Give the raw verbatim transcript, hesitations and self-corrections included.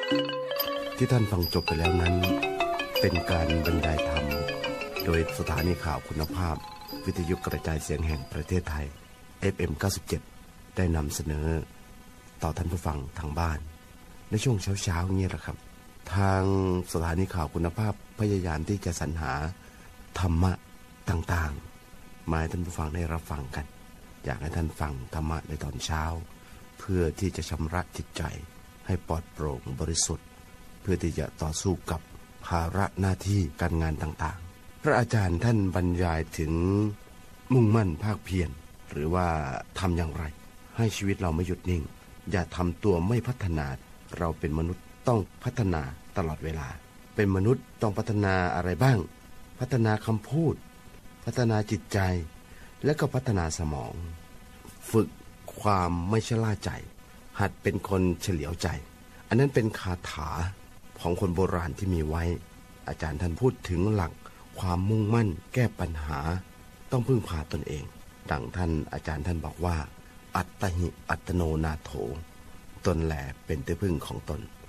ที่ท่านฟังจบไปแล้วนั้นเป็นการบรรยายธรรมโดยสถานีข่าวคุณภาพวิทยุกระจายเสียงแห่งประเทศไทย เอฟ เอ็ม เก้าสิบเจ็ด ได้นำเสนอต่อท่านผู้ฟังทางบ้านในช่วงเช้าๆนี้แหละครับทางสถานีข่าวคุณภาพพยายามที่จะสรรหาธรรมะต่างๆมาให้ท่านผู้ฟังได้รับฟังกันอยากให้ท่านฟังธรรมะในตอนเช้าเพื่อที่จะชำระจิตใจให้ปลอดโปร่งบริสุทธิ์เพื่อที่จะต่อสู้กับภาระหน้าที่การงานต่างๆพระอาจารย์ท่านบรรยายถึงมุ่งมั่นภาคเพียรหรือว่าทำอย่างไรให้ชีวิตเราไม่หยุดนิ่งอย่าทำตัวไม่พัฒนาเราเป็นมนุษย์ต้องพัฒนาตลอดเวลาเป็นมนุษย์ต้องพัฒนาอะไรบ้างพัฒนาคำพูดพัฒนาจิตใจและก็พัฒนาสมองฝึกความไม่ชราใจหัดเป็นคนเฉลียวใจอันนั้นเป็นคาถาของคนโบราณที่มีไว้อาจารย์ท่านพูดถึงหลักความมุ่งมั่นแก้ปัญหาต้องพึ่งพาตนเองดังท่านอาจารย์ท่านบอกว่าอัตหิอัตโนนาโถตนแลเป็นที่พึ่งของตน